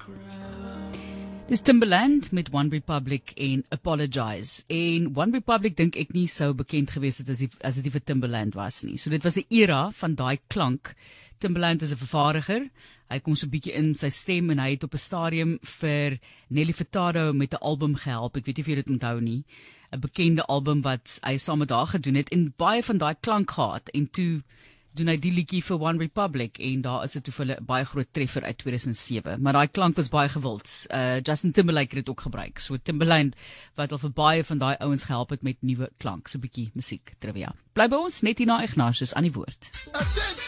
Dis Timbaland met One Republic en Apologize. En One Republic dink ek nie sou bekend gewees het as dit nie vir Timbaland was nie. So dit was 'n era van daai klank. Timbaland is 'n vervaardiger. Hy kom so 'n bietjie in sy stem en hy het op 'n stadium vir Nelly Furtado met 'n album gehelp. Ek weet nie of jy dit onthou nie. 'n Bekende album wat hy saam met haar gedoen het en baie van daai klank gehad. En toe doen hy die liedjie vir One Republic en daar is dit toe vir hulle baie groot treffer uit 2007. Maar daai klank was baie gewild. Justin Timberlake het dit ook gebruik. So Timbaland wat al vir baie van daai ouens gehelp het met nuwe klank. So 'n bietjie musiek trivia. Bly by ons net hier na Ignatius aan die woord.